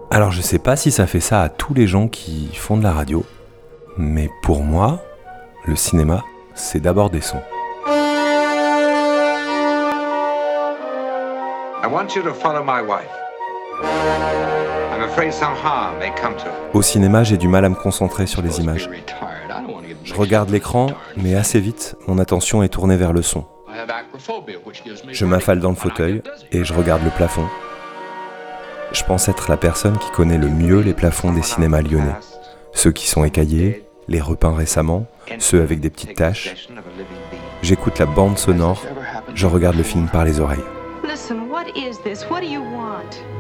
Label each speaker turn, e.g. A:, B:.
A: Alors je sais pas si ça fait ça à tous les gens qui font de la radio, mais pour moi, le cinéma, c'est d'abord des sons.
B: I want you to follow my wife. I'm afraid some harm may come to her.
A: Au cinéma, j'ai du mal à me concentrer sur les images. Je regarde l'écran, mais assez vite, mon attention est tournée vers le son. Je m'affale dans le fauteuil et je regarde le plafond. Je pense être la personne qui connaît le mieux les plafonds des cinémas lyonnais. Ceux qui sont écaillés, les repeints récemment, ceux avec des petites taches. J'écoute la bande sonore, je regarde le film par les oreilles.
C: Listen, what is this? What do you want?